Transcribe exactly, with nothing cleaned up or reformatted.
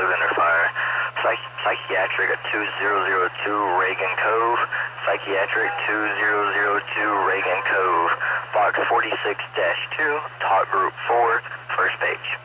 five under fire. Psych- psychiatric at two zero zero two Reagan Cove. Psychiatric two zero zero two Reagan Cove. Box forty-six dash two, talk group four, first page.